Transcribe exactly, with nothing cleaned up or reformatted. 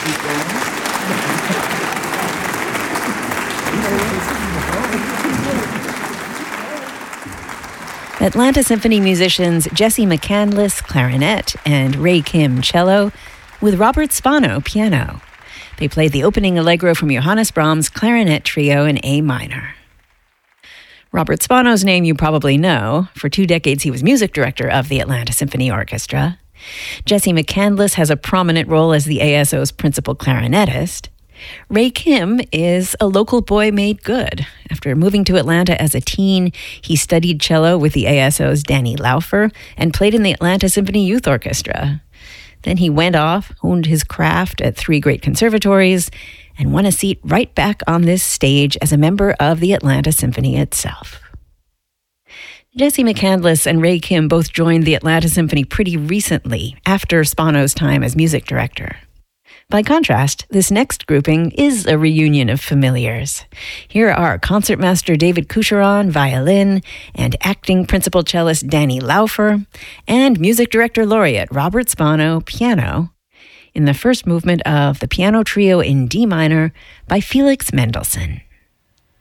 Atlanta Symphony musicians Jesse McCandless, clarinet, and Ray Kim, cello, with Robert Spano, piano. They played the opening allegro from Johannes Brahms' clarinet trio in A minor. Robert Spano's name you probably know. For two decades, he was music director of the Atlanta Symphony Orchestra. Jesse McCandless has a prominent role as the A S O's principal clarinetist. Ray Kim is a local boy made good. After moving to Atlanta as a teen, he studied cello with the A S O's Danny Laufer and played in the Atlanta Symphony Youth Orchestra. Then he went off, honed his craft at three great conservatories, and won a seat right back on this stage as a member of the Atlanta Symphony itself. Jesse McCandless and Ray Kim both joined the Atlanta Symphony pretty recently, after Spano's time as music director. By contrast, this next grouping is a reunion of familiars. Here are concertmaster David Coucheron, violin, and acting principal cellist Danny Laufer, and music director laureate Robert Spano, piano, in the first movement of the Piano Trio in D minor by Felix Mendelssohn.